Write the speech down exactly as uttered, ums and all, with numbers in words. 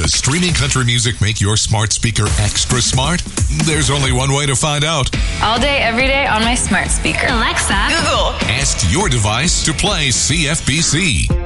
Does streaming country music make your smart speaker extra smart? There's only one way to find out. All day, every day on my smart speaker. Alexa, Google, Ask your device to play C F B C.